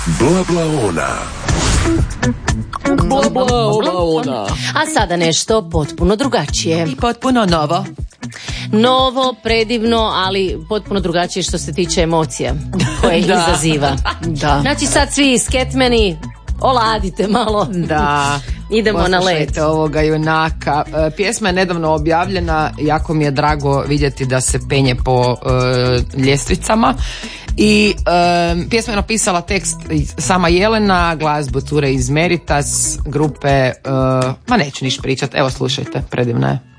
Bla bla ona. Bla bla ona. A sada nešto potpuno drugačije. I potpuno novo. Novo, predivno, ali potpuno drugačije što se tiče emocija koje izaziva. Da. Znači sad svi sketmeni, oladite malo. Da. Idemo na led. Poslušajte ovoga junaka. Pjesma je nedavno objavljena, jako mi je drago vidjeti da se penje po ljestvicama. I pjesma je napisala tekst sama Jelena, glazbu Ture iz Meritas, grupe, ma neću niš pričat, evo slušajte, predivna je.